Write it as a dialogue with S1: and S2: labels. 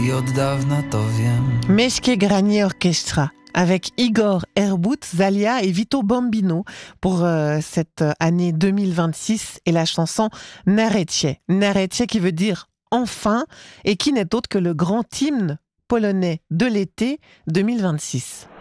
S1: I od dawna to wiem.
S2: Meszkie Granie Orchestra avec Igor Herbout, Zalia et Vito Bambino pour cette année 2026 et la chanson Narecie. Narecie qui veut dire enfin et qui n'est autre que le grand hymne polonais de l'été 2026.